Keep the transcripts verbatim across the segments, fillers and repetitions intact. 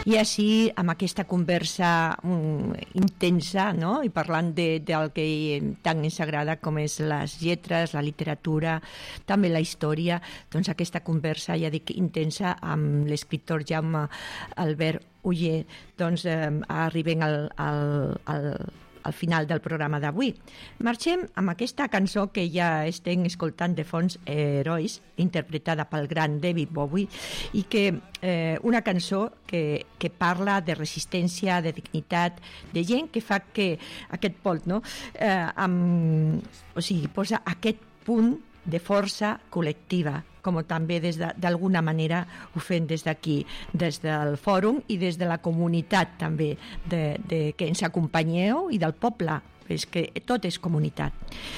I així, amb aquesta conversa um, intensa, no? I parlant de, del que tant ens agrada, com és les lletres, la literatura, també la història, doncs aquesta conversa, ja dic, intensa amb l'escriptor Jaume Albert Oller, doncs eh, arribem al, al, al al final del programa d'avui. Marxem amb aquesta cançó que ja estem escoltant de fons, Herois, interpretada pel gran David Bowie, i que eh, una cançó que, que parla de resistència, de dignitat, de gent que fa que aquest polt, no? Eh, amb, o sigui, posa aquest punt de força col·lectiva, com també des de, d'alguna manera ho fem des d'aquí, des del fòrum i des de la comunitat també, de, de que ens acompanyeu i del poble, és que tot és comunitat.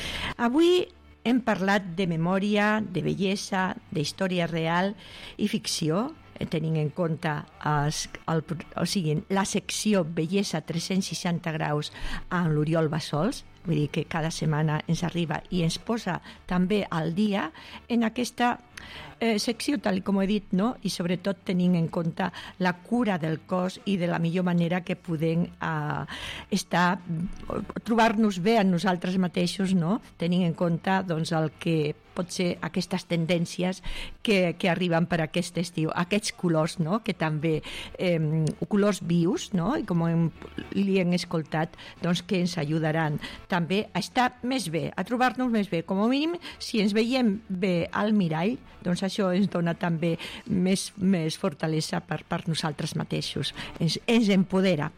Avui hem parlat de memòria, de bellesa, d'història real i ficció, tenint en compte els, el, o sigui, la secció Bellesa tres-cents seixanta graus amb l'Oriol Bassols, vull dir que cada setmana ens arriba i ens posa també al dia en aquesta eh, secció, tal com he dit, no? I sobretot tenint en compte la cura del cos i de la millor manera que podem eh, estar, trobar-nos bé en nosaltres mateixos, no? Tenint en compte doncs, el que pot ser aquestes tendències que, que arriben per aquest estiu, aquests colors, no? Que també, eh, colors vius, no? I com hem, li hem escoltat, doncs que ens ajudaran també a estar més bé, a trobar-nos més bé. Com a mínim, si ens veiem bé al mirall, doncs això ens dona també més, més fortalesa per, per nosaltres mateixos, ens, ens empodera.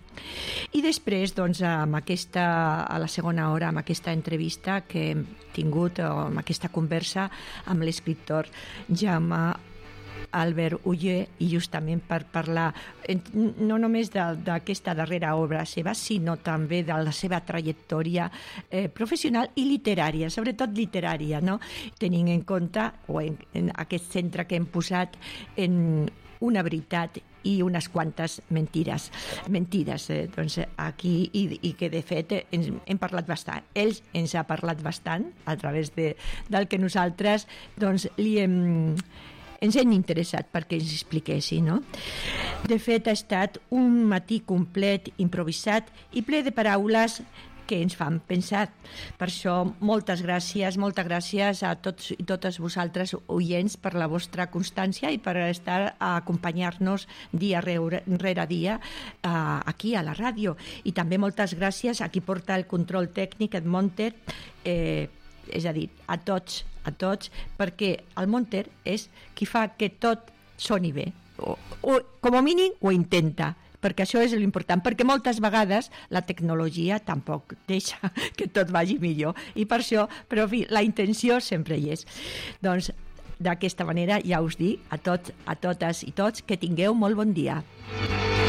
I després, doncs, amb aquesta, a la segona hora, amb aquesta entrevista que hem tingut, o amb aquesta conversa amb l'escriptor Jaume Albert Oller, i justament per parlar no només d'aquesta darrera obra seva, sinó també de la seva trajectòria eh, professional i literària, sobretot literària, no? Tenint en compte o en, en aquest centre que hem posat en una veritat i unes quantes mentides, mentides eh, doncs aquí, i, i que de fet ens, hem parlat bastant. Ells ens ha parlat bastant a través de, del que nosaltres doncs li hem ens hem interessat perquè ens expliquessi, no? De fet, ha estat un matí complet, improvisat i ple de paraules que ens fan pensar. Per això, moltes gràcies, moltes gràcies a tots i totes vosaltres oients per la vostra constància i per estar a acompanyar-nos dia rere dia aquí a la ràdio. I també moltes gràcies a qui porta el control tècnic, Edmonter, eh, és a dir, a tots, a tots, perquè el Monter és qui fa que tot soni bé, o, o com a mínim ho intenta, perquè això és l'important, perquè moltes vegades la tecnologia tampoc deixa que tot vagi millor, i per això, però en fi, la intenció sempre hi és. Doncs d'aquesta manera ja us dic a tots, a totes i tots que tingueu molt bon dia.